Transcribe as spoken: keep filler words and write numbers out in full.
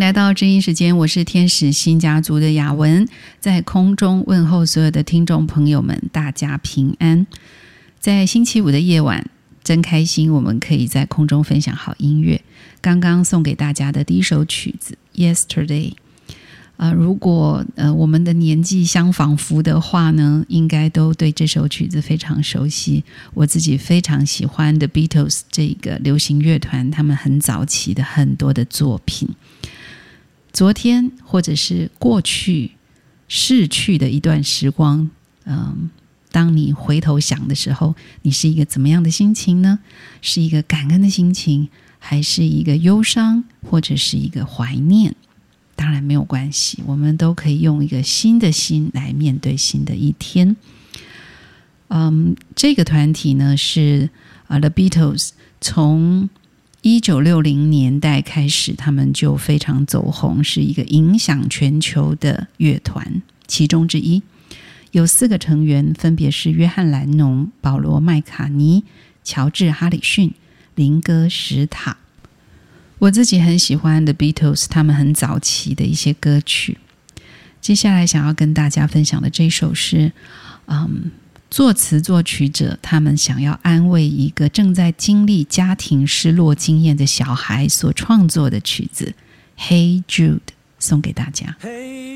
来到知音时间，我是天使新家族的雅文，在空中问候所有的听众朋友们，大家平安。在星期五的夜晚，真开心，我们可以在空中分享好音乐。刚刚送给大家的第一首曲子 Yesterday， 呃，如果呃我们的年纪相仿佛的话呢，应该都对这首曲子非常熟悉。我自己非常喜欢的 Beatles 这个流行乐团，他们很早期的很多的作品。昨天或者是过去逝去的一段时光，嗯，当你回头想的时候，你是一个怎么样的心情呢？是一个感恩的心情，还是一个忧伤，或者是一个怀念？当然没有关系，我们都可以用一个新的心来面对新的一天。嗯，这个团体呢是、uh, The Beatles， 从一九六零年代开始，他们就非常走红，是一个影响全球的乐团其中之一。有四个成员，分别是约翰·兰农、保罗·麦卡尼、乔治·哈里逊、林戈·史塔。我自己很喜欢的 Beatles 他们很早期的一些歌曲。接下来想要跟大家分享的这首是、嗯、作词作曲者他们想要安慰一个正在经历家庭失落经验的小孩所创作的曲子 Hey Jude， 送给大家。Hey